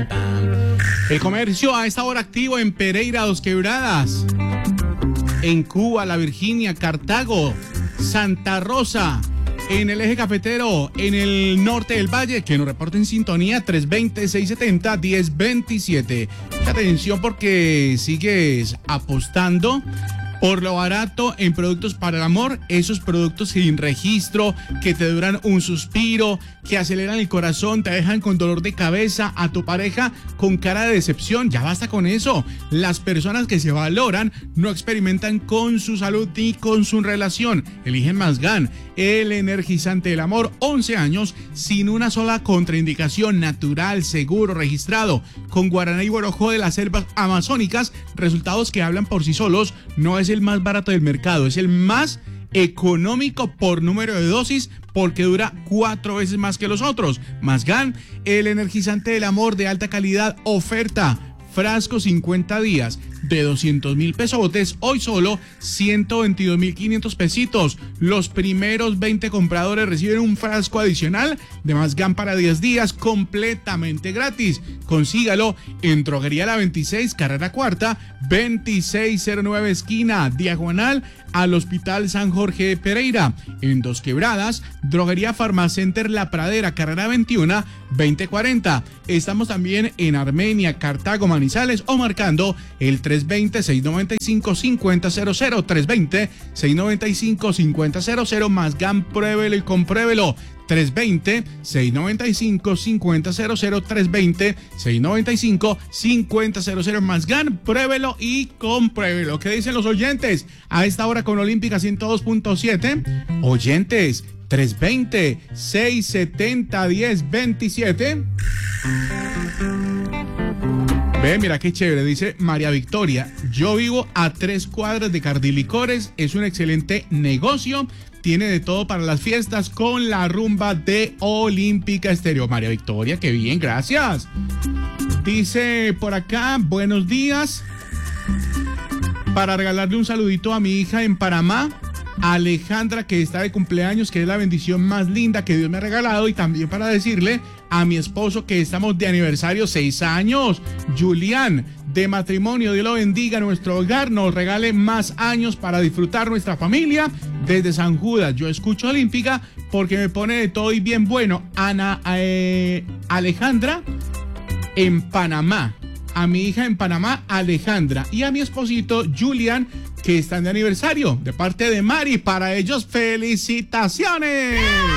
El comercio a esta hora activo en Pereira, Dos Quebradas, en Cuba, La Virginia, Cartago, Santa Rosa, en el eje cafetero, en el norte del valle, que nos reporten sintonía 320-670-1027. Atención porque sigues apostando por lo barato en productos para el amor, esos productos sin registro, que te duran un suspiro, que aceleran el corazón, te dejan con dolor de cabeza, a tu pareja con cara de decepción. Ya basta con eso. Las personas que se valoran no experimentan con su salud ni con su relación. Eligen Masgan, el energizante del amor, 11 años, sin una sola contraindicación, natural, seguro, registrado, con guaraná y borojó de las selvas amazónicas, resultados que hablan por sí solos. No es el más barato del mercado, es el más económico por número de dosis, porque dura 4 veces más que los otros. Masgan, el energizante del amor de alta calidad, oferta, frasco 50 días de 200.000 pesotes, hoy solo 122.500 pesitos. Los primeros 20 compradores reciben un frasco adicional de Masgan para 10 días completamente gratis. Consígalo en Droguería La 26, carrera cuarta, 2609 esquina, diagonal al Hospital San Jorge de Pereira. En Dos Quebradas, Droguería Farmacenter La Pradera, carrera 21, 2040. Estamos también en Armenia, Cartago, Manizales o marcando el 320-695-5000, 320-695-5000, Masgan, pruébelo y compruébelo. 320-695-5000, 320-695-5000, Masgan, pruébelo y compruébelo. ¿Qué dicen los oyentes? A esta hora con Olímpica 102.7. Oyentes, 320-670-1027. Ve, mira qué chévere, dice María Victoria. Yo vivo a 3 cuadras de Cardilicores, es un excelente negocio. Tiene de todo para las fiestas con la rumba de Olímpica Estéreo. María Victoria, qué bien, gracias. Dice por acá, buenos días. Para regalarle un saludito a mi hija en Panamá, Alejandra, que está de cumpleaños, que es la bendición más linda que Dios me ha regalado. Y también para decirle a mi esposo que estamos de aniversario, 6 años. Julián, de matrimonio, Dios lo bendiga, nuestro hogar, nos regale más años para disfrutar nuestra familia. Desde San Judas, yo escucho Olímpica porque me pone de todo y bien bueno. Alejandra en Panamá, a mi hija en Panamá, Alejandra, y a mi esposito Julián, que están de aniversario, de parte de Mari. Para ellos, felicitaciones.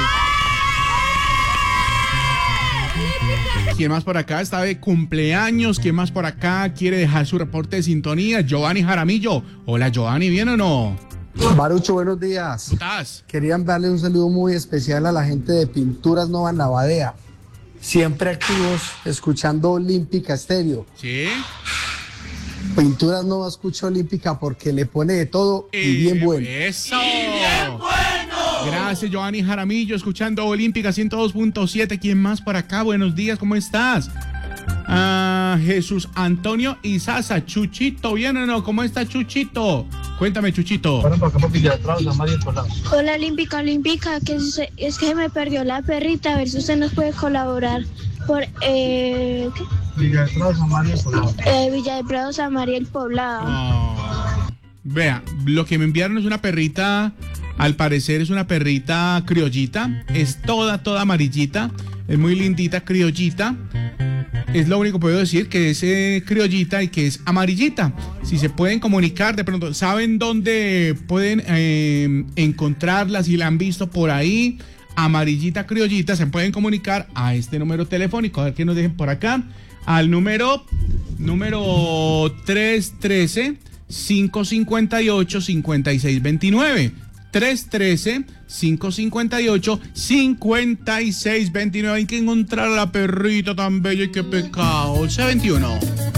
¿Quién más por acá está de cumpleaños? ¿Quién más por acá quiere dejar su reporte de sintonía? Giovanni Jaramillo. Hola, Giovanni, ¿bien o no? Marucho, buenos días. ¿Cómo estás? Querían darle un saludo muy especial a la gente de Pinturas Nova Navadea. Siempre activos, escuchando Olímpica Estéreo. ¿Sí? Pinturas Nova escucha Olímpica porque le pone de todo y bien bueno. ¡Eso! ¡Y bien bueno! Gracias, Giovanni Jaramillo, escuchando Olímpica 102.7. ¿Quién más por acá? Buenos días, ¿cómo estás? Jesús Antonio Izaza. Chuchito, ¿bien o no? ¿Cómo está Chuchito? Cuéntame, Chuchito. Hola, Olímpica, es que me perdió la perrita, a ver si usted nos puede colaborar por ¿qué? Villa de Prado, San María el Poblado. Villa de Prado, San María el Poblado. Vea, lo que me enviaron es una perrita, al parecer es una perrita criollita, es toda amarillita, es muy lindita, criollita. Es lo único que puedo decir, que es criollita y que es amarillita. Si se pueden comunicar, de pronto, ¿saben dónde pueden encontrarla? Si la han visto por ahí, amarillita, criollita, se pueden comunicar a este número telefónico. A ver qué nos dejen por acá. Al número 313-558-5629. 313-558-5629. Hay que encontrar a la perrita tan bella y qué pecado. C21.